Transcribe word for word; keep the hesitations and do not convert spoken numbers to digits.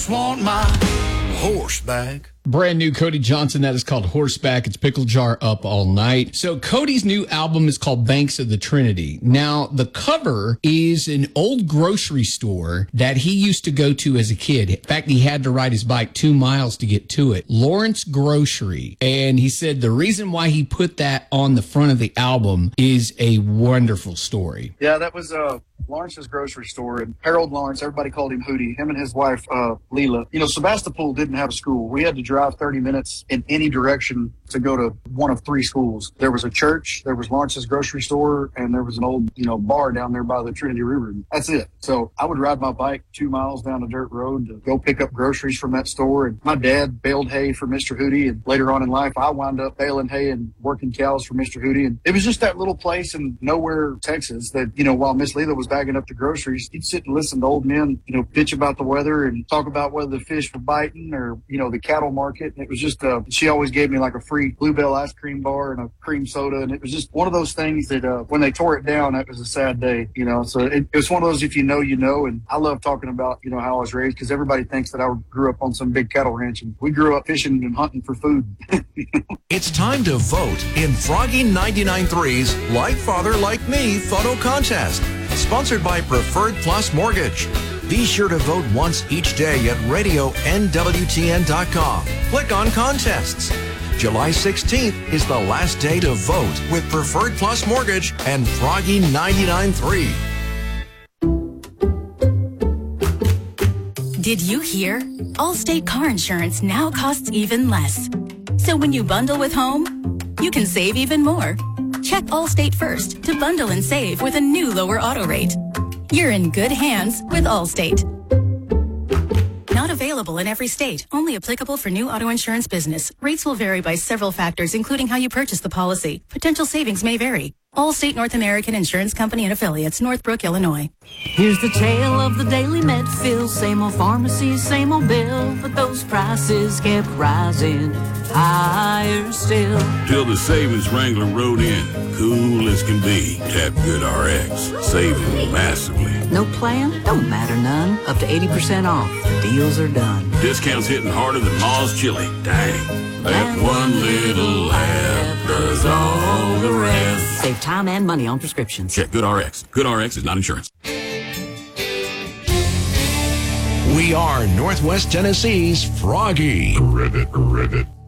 Want my horseback. Brand new Cody Johnson, that is called Horseback. It's Pickle Jar Up All Night. So Cody's new album is called Banks of the Trinity. Now, the cover is an old grocery store that he used to go to as a kid. In fact, he had to ride his bike two miles to get to it. Lawrence Grocery. And he said the reason why he put that on the front of the album is a wonderful story. Yeah, that was uh, Lawrence's grocery store. And Harold Lawrence, everybody called him Hootie, him and his wife, uh, Leela. You know, Sebastopol didn't have a school. We had to drive thirty minutes in any direction to go to one of three schools. There was a church, there was Lawrence's grocery store, and there was an old, you know, bar down there by the Trinity River. That's it. So I would ride my bike two miles down a dirt road to go pick up groceries from that store. And my dad baled hay for Mister Hootie. And later on in life, I wound up baling hay and working cows for Mister Hootie. And it was just that little place in nowhere, Texas, that, you know, while Miss Leela was bagging up the groceries, you'd sit and listen to old men, you know, bitch about the weather and talk about whether the fish were biting or, you know, the cattle market. And it was just, uh, she always gave me like a free Bluebell ice cream bar and a cream soda. And it was just one of those things that, uh, when they tore it down, that was a sad day, you know. So it, it was one of those, if you know, you know. And I love talking about, you know, how I was raised, because everybody thinks that I grew up on some big cattle ranch, and we grew up fishing and hunting for food. It's time to vote in Froggy ninety-nine point three's Like Father Like Me photo contest, sponsored by Preferred Plus Mortgage. Be sure to vote once each day at radio N W T N dot com. Click on contests. July sixteenth is the last day to vote with Preferred Plus Mortgage and Froggy ninety-nine point three. Did you hear? Allstate car insurance now costs even less. So when you bundle with home, you can save even more. Check Allstate first to bundle and save with a new lower auto rate. You're in good hands with Allstate. Not available in every state. Only applicable for new auto insurance business. Rates will vary by several factors, including how you purchase the policy. Potential savings may vary. Allstate North American Insurance Company and Affiliates, Northbrook, Illinois. Here's the tale of the daily Medfill. Same old pharmacy, same old bill, but those prices kept rising higher still. Till the savings Wrangler rode in, cool as can be. Tap Good R X, saving massively. No plan? Don't matter none. Up to eighty percent off. The deals are done. Discounts hitting harder than Ma's chili. Dang. That one little app does all the rest. Save time and money on prescriptions. Check Good R X. Good R X is not insurance. We are Northwest Tennessee's Froggy. Ribbit, ribbit.